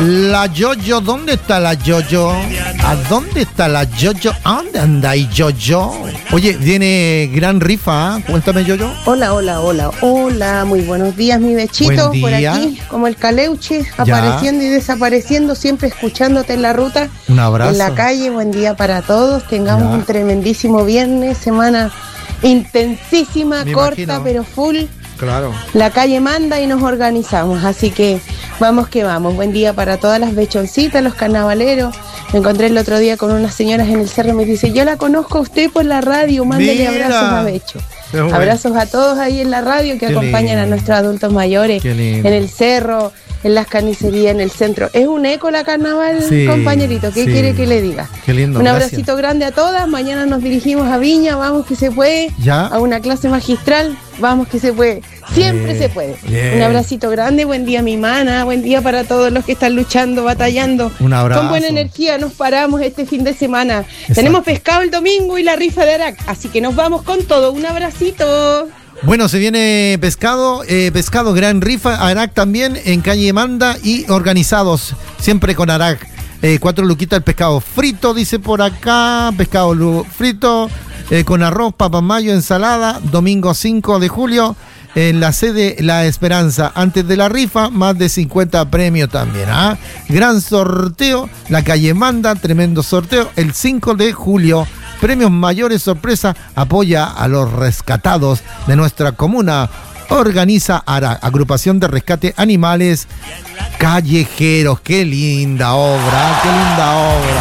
La Yoyo, ¿dónde está la Yoyo? ¿A dónde está la Yoyo? ¿A dónde anda ahí Yoyo? Oye, viene gran rifa, ¿eh? Cuéntame, Yoyo. Hola, muy buenos días, mi bechito. Buen Por día. aquí, como el caleuche, apareciendo y desapareciendo, siempre escuchándote en la ruta, Un abrazo. en la calle. Buen día para todos, tengamos Ya. un tremendísimo viernes, semana intensísima, Me corta, imagino. pero full. Claro. La calle manda y nos organizamos, así que vamos que vamos. Buen día para todas las bechoncitas, los carnavaleros. Me encontré el otro día con unas señoras en el cerro y me dice, yo la conozco a usted por la radio, mándele Mira. abrazos a Becho. Qué bueno. Abrazos a todos ahí en la radio que Qué acompañan a lindo. nuestros adultos mayores Qué lindo. en el cerro, en las carnicerías, en el centro. Es un eco la carnaval, Sí, compañerito. ¿Qué sí. quiere que le diga? Qué lindo, Un gracias. abracito grande a todas. Mañana nos dirigimos a Viña, vamos que se puede. Ya. A una clase magistral, vamos que se puede. Siempre Bien, se puede. bien. Un abracito grande, buen día mi mana, buen día para todos los que están luchando, batallando. Un abrazo. Con buena energía nos paramos este fin de semana. Tenemos pescado el domingo y la rifa de Arac, así que nos vamos con todo. Un abracito. Bueno, se viene pescado, pescado gran rifa, Arac también en calle Manda y organizados, siempre con Arac. 4 luquitas el pescado frito, dice por acá, pescado frito con arroz, papa mayo, ensalada, domingo 5 de julio en la sede La Esperanza. Antes de la rifa, más de 50 premios también. ¿Ah? Gran sorteo, la calle Manda, tremendo sorteo, el 5 de julio. Premios mayores, sorpresa, apoya a los rescatados de nuestra comuna. Organiza ARA, Agrupación de Rescate Animales Callejeros. Qué linda obra, qué linda obra.